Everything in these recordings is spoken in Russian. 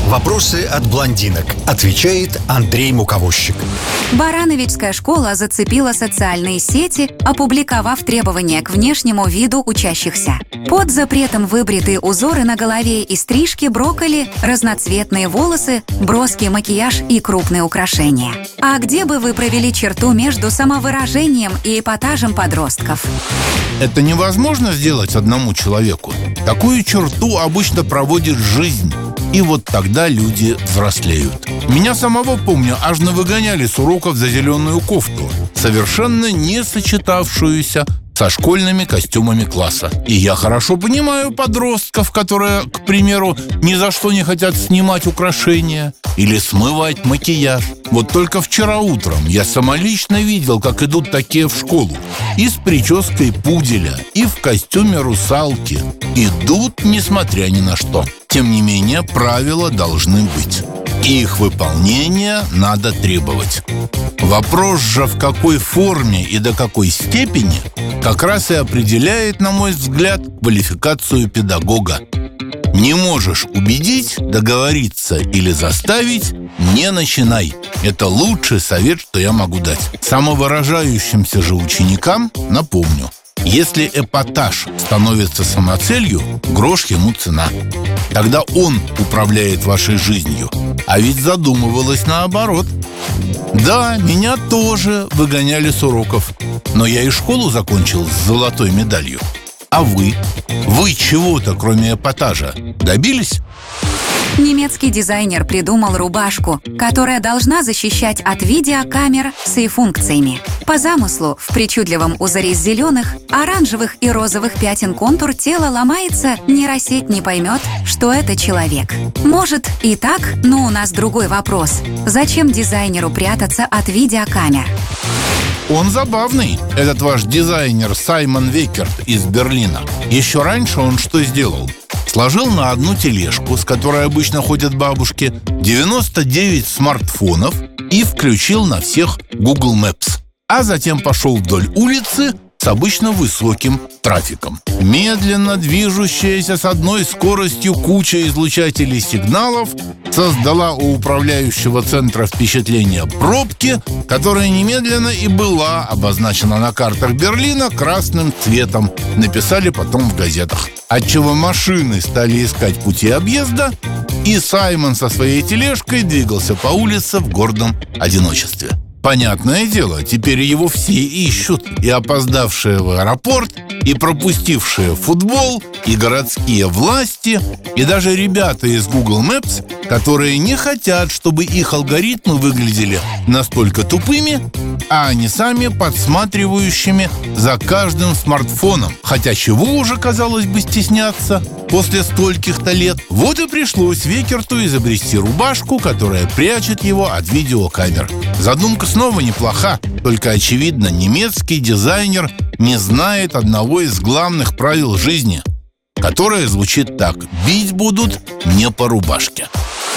Вопросы от блондинок. Отвечает Андрей Муковозчик. Барановичская школа зацепила социальные сети, опубликовав требования к внешнему виду учащихся. Под запретом выбритые узоры на голове и стрижки брокколи, разноцветные волосы, броский макияж и крупные украшения. А где бы вы провели черту между самовыражением и эпатажем подростков? Это невозможно сделать одному человеку. Такую черту обычно проводит жизнь. И вот тогда люди взрослеют. Меня самого, помню, аж навыгоняли с уроков за зеленую кофту, совершенно не сочетавшуюся со школьными костюмами класса. И я хорошо понимаю подростков, которые, к примеру, ни за что не хотят снимать украшения или смывать макияж. Вот только вчера утром я самолично видел, как идут такие в школу. И с прической пуделя, и в костюме русалки. Идут, несмотря ни на что. Тем не менее, правила должны быть. И их выполнение надо требовать. Вопрос же, в какой форме и до какой степени, как раз и определяет, на мой взгляд, квалификацию педагога. Не можешь убедить, договориться или заставить – не начинай. Это лучший совет, что я могу дать. Самовыражающимся же ученикам напомню: если эпатаж становится самоцелью, грош ему цена. Тогда он управляет вашей жизнью. А ведь задумывалось наоборот. Да, меня тоже выгоняли с уроков, но я и школу закончил с золотой медалью. А вы? Вы чего-то, кроме эпатажа, добились? Немецкий дизайнер придумал рубашку, которая должна защищать от видеокамер с их функциями. По замыслу, в причудливом узоре из зеленых, оранжевых и розовых пятен контур тела ломается, нейросеть не поймет, что это человек. Может и так, но у нас другой вопрос. Зачем дизайнеру прятаться от видеокамер? Он забавный, этот ваш дизайнер Саймон Векерт из Берлина. Еще раньше он что сделал? Сложил на одну тележку, с которой обычно ходят бабушки, 99 смартфонов и включил на всех Google Maps. А затем пошел вдоль улицы с обычно высоким трафиком. Медленно движущаяся с одной скоростью куча излучателей сигналов создала у управляющего центра впечатление пробки, которая немедленно и была обозначена на картах Берлина красным цветом. Написали потом в газетах. Отчего машины стали искать пути объезда, и Саймон со своей тележкой двигался по улице в гордом одиночестве. Понятное дело, теперь его все ищут. И опоздавшие в аэропорт, и пропустившие футбол, и городские власти, и даже ребята из Google Maps, которые не хотят, чтобы их алгоритмы выглядели настолько тупыми, а они сами подсматривающими за каждым смартфоном. Хотя чего уже, казалось бы, стесняться после стольких-то лет? Вот и пришлось Векерту изобрести рубашку, которая прячет его от видеокамер. Задумка снова неплоха, только, очевидно, немецкий дизайнер не знает одного из главных правил жизни, которое звучит так: бить будут не по рубашке.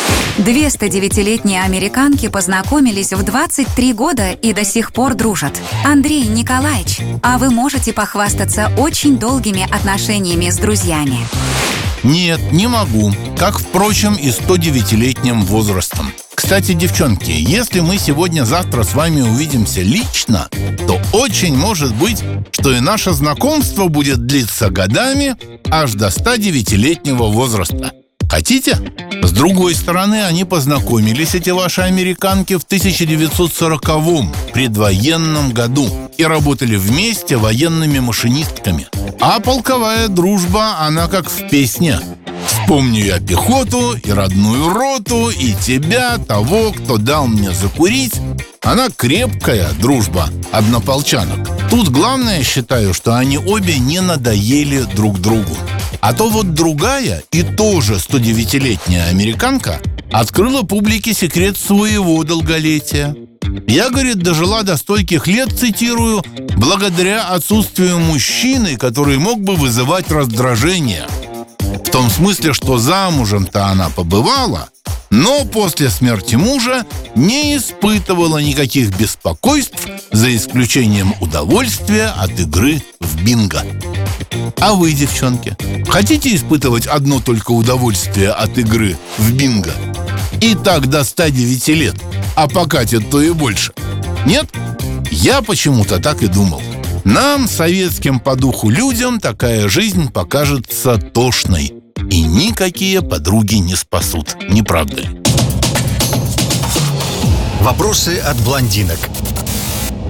209-летние американки познакомились в 23 года и до сих пор дружат. Андрей Николаевич, а вы можете похвастаться очень долгими отношениями с друзьями? Нет, не могу. Как, впрочем, и 109-летним возрастом. Кстати, девчонки, если мы сегодня-завтра с вами увидимся лично, то очень может быть, что и наше знакомство будет длиться годами аж до 109-летнего возраста. Хотите? С другой стороны, они познакомились, эти ваши американки, в 1940-м, предвоенном году, и работали вместе военными машинистками. А полковая дружба, она как в песне. Вспомню я пехоту и родную роту, и тебя, того, кто дал мне закурить. Она крепкая дружба однополчанок. Тут главное, считаю, что они обе не надоели друг другу. А то вот другая и тоже 109-летняя американка открыла публике секрет своего долголетия. Я, говорит, дожила до стольких лет, цитирую, благодаря отсутствию мужчины, который мог бы вызывать раздражение. В том смысле, что замужем-то она побывала, но после смерти мужа не испытывала никаких беспокойств, за исключением удовольствия от игры в бинго. А вы, девчонки, хотите испытывать одно только удовольствие от игры в бинго? И так до 109 лет, а покатит то и больше. Нет? Я почему-то так и думал. Нам, советским по духу людям, такая жизнь покажется тошной. И никакие подруги не спасут. Не правда ли? Вопросы от блондинок.